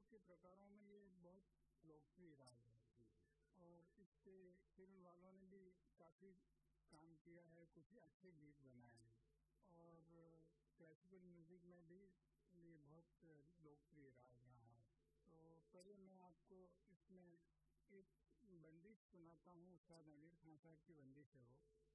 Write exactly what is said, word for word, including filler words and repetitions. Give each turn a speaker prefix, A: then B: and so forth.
A: के प्रकारों में ये बहुत लोकप्रिय राग है और इससे फिल्म वालों ने भी काफ़ी काम किया है, कुछ अच्छे गीत बनाए हैं और क्लासिकल म्यूजिक में भी ये बहुत लोकप्रिय राग रहा है। तो पहले मैं आपको इसमें एक बंदिश सुनाता हूँ, उस्ताद अमीर खान साहब की बंदिश है वो।